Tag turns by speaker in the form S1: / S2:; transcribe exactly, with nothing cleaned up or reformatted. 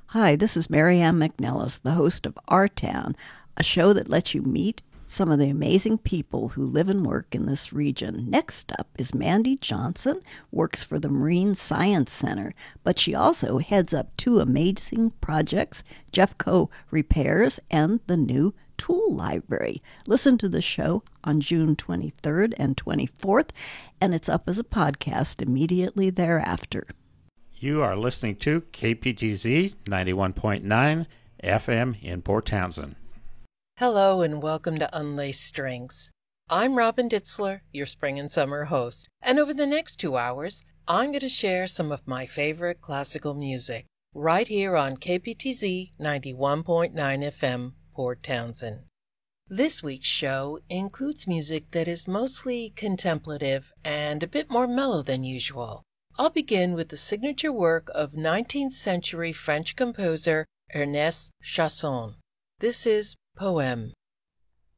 S1: Hi, this is Marianne McNellis, the host of Our Town, a show that lets you meet some of the amazing people who live and work in this region. Next up is Mandy Johnson, works for the Marine Science Center, but she also heads up two amazing projects, Jeffco Repairs and the new Tool Library. Listen to the show on June twenty-third and twenty-fourth, and it's up as a podcast immediately thereafter.
S2: You are listening to K P T Z ninety-one point nine F M in Port Townsend.
S3: Hello and welcome to Unlaced Strings. I'm Robin Ditzler, your spring and summer host, and over the next two hours, I'm going to share some of my favorite classical music right here on K P T Z ninety-one point nine F M, Port Townsend. This week's show includes music that is mostly contemplative and a bit more mellow than usual. I'll begin with the signature work of nineteenth century French composer Ernest Chausson. This is Poème.